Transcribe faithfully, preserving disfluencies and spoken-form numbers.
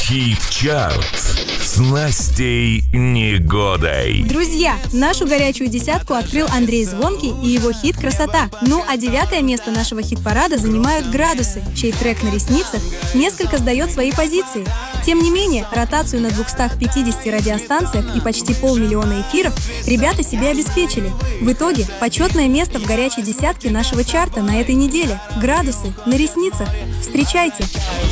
Хит-чарт с Настей Негодой. Друзья, нашу горячую десятку открыл Андрей Звонкий и его хит «Красота». Ну а девятое место нашего хит-парада занимают «Градусы», чей трек «На ресницах» несколько сдает свои позиции. Тем не менее, ротацию на двухстах пятидесяти радиостанциях и почти полмиллиона эфиров ребята себе обеспечили. В итоге, почетное место в горячей десятке нашего чарта на этой неделе. «Градусы» на ресницах. Встречайте!